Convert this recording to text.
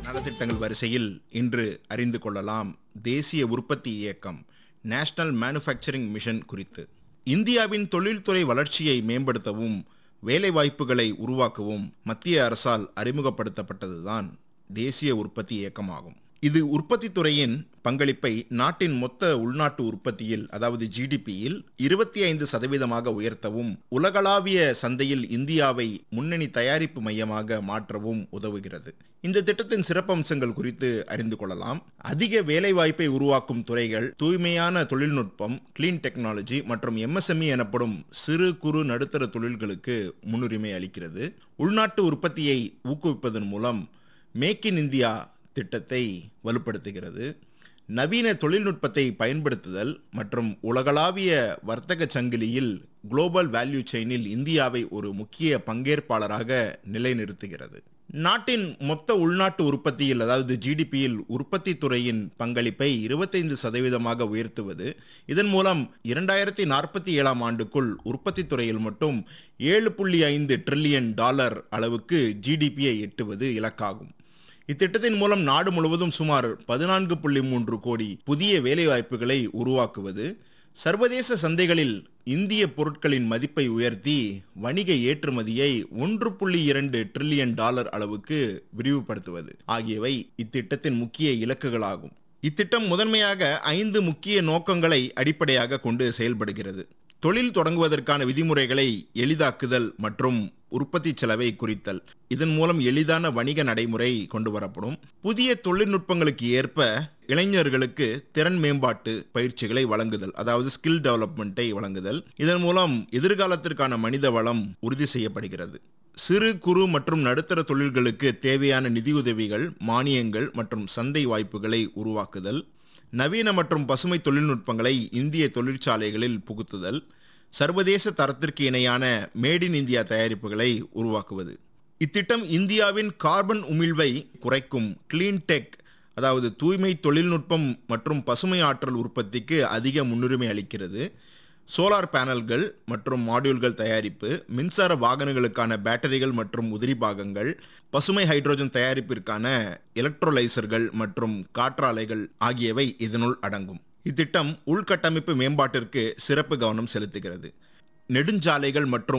நலத்திட்டங்கள் வரிசையில் இன்று அறிந்து கொள்ளலாம் தேசிய உற்பத்தி இயக்கம் நேஷனல் மேனுஃபேக்சரிங் மிஷன் குறித்து. இந்தியாவின் தொழில்துறை வளர்ச்சியை மேம்படுத்தவும் வேலைவாய்ப்புகளை உருவாக்கவும் மத்திய அரசால் அறிமுகப்படுத்தப்பட்டதுதான் தேசிய உற்பத்தி இயக்கமாகும். இது உற்பத்தி துறையின் பங்களிப்பை நாட்டின் மொத்த உள்நாட்டு உற்பத்தியில் அதாவது ஜிடிபியில் 25% உயர்த்தவும் உலகளாவிய சந்தையில் இந்தியாவை முன்னணி தயாரிப்பு மையமாக மாற்றவும் உதவுகிறது. இந்த திட்டத்தின் சிறப்பம்சங்கள் குறித்து அறிந்து கொள்ளலாம். அதிக வேலைவாய்ப்பை உருவாக்கும் துறைகள், தூய்மையான தொழில்நுட்பம், கிளீன் டெக்னாலஜி மற்றும் எம்எஸ்எம்இ எனப்படும் சிறு குறு நடுத்தர தொழில்களுக்கு முன்னுரிமை அளிக்கிறது. உள்நாட்டு உற்பத்தியை ஊக்குவிப்பதன் மூலம் மேக் இன் இந்தியா திட்டத்தை வலுப்படுத்துகிறது. நவீன தொழில்நுட்பத்தை பயன்படுத்துதல் மற்றும் உலகளாவிய வர்த்தக சங்கிலியில் குளோபல் வேல்யூ செயினில் இந்தியாவை ஒரு முக்கிய பங்கேற்பாளராக நிலைநிறுத்துகிறது. நாட்டின் மொத்த உள்நாட்டு உற்பத்தியில் அதாவது ஜிடிபியில் உற்பத்தி துறையின் பங்களிப்பை 25% உயர்த்துவது. இதன் மூலம் 2047 ஆண்டுக்குள் உற்பத்தி துறையில் மட்டும் $7.5 டிரில்லியன் அளவுக்கு ஜிடிபியை எட்டுவது இலக்காகும். இத்திட்டத்தின் மூலம் நாடு முழுவதும் சுமார் 14.3 கோடி புதிய வேலைவாய்ப்புகளை உருவாக்குவது, சர்வதேச சந்தைகளில் இந்திய பொருட்களின் மதிப்பை உயர்த்தி வணிக ஏற்றுமதியை $1.2 டிரில்லியன் அளவுக்கு விரிவுபடுத்துவது ஆகியவை இத்திட்டத்தின் முக்கிய இலக்குகளாகும். இத்திட்டம் முதன்மையாக 5 முக்கிய நோக்கங்களை அடிப்படையாக கொண்டு செயல்படுகிறது. தொழில் தொடங்குவதற்கான விதிமுறைகளை எளிதாக்குதல் மற்றும் உற்பத்தி செலவை குறித்தல். இதன் மூலம் எளிதான வணிக நடைமுறை கொண்டு வரப்படும். புதிய தொழில்நுட்பங்களுக்கு ஏற்ப இளைஞர்களுக்கு திறன் மேம்பாட்டு பயிற்சிகளை வழங்குதல், அதாவது ஸ்கில் டெவலப்மெண்ட்டை வழங்குதல். இதன் மூலம் எதிர்காலத்திற்கான மனித வளம் உறுதி செய்யப்படுகிறது. சிறு குறு மற்றும் நடுத்தர தொழில்களுக்கு தேவையான நிதியுதவிகள், மானியங்கள் மற்றும் சந்தை வாய்ப்புகளை உருவாக்குதல். நவீன மற்றும் பசுமை தொழில்நுட்பங்களை இந்திய தொழிற்சாலைகளில் புகுத்துதல். சர்வதேச தரத்திற்கு இணையான மேட் இன் இந்தியா தயாரிப்புகளை உருவாக்குவது. இத்திட்டம் இந்தியாவின் கார்பன் உமிழ்வை குறைக்கும் கிளீன் டெக் அதாவது தூய்மை தொழில்நுட்பம் மற்றும் பசுமை ஆற்றல் உற்பத்திக்கு அதிக முன்னுரிமை அளிக்கிறது. சோலார் பேனல்கள் மற்றும் மாடியூல்கள் தயாரிப்பு, மின்சார வாகனங்களுக்கான பேட்டரிகள் மற்றும் உதிரி பாகங்கள், பசுமை ஹைட்ரோஜன் தயாரிப்பிற்கான எலக்ட்ரோலைசர்கள் மற்றும் காற்றாலைகள் ஆகியவை இதனுள் அடங்கும். இத்திட்டம் உள்கட்டமைப்பு மேம்பாட்டிற்கு சிறப்பு கவனம் செலுத்துகிறது. நெடுஞ்சாலைகள் மற்றும்